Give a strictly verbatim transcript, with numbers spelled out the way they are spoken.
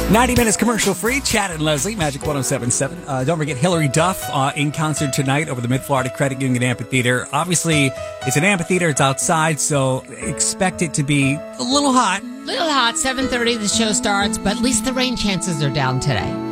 ninety minutes commercial free. Chad and Leslie, Magic one oh seven point seven. Uh, don't forget Hillary Duff uh, in concert tonight over the Mid-Florida Credit Union Amphitheater. Obviously, it's an amphitheater. It's outside, so expect it to be a little hot. Little hot, seven thirty the show starts, but at least the rain chances are down today.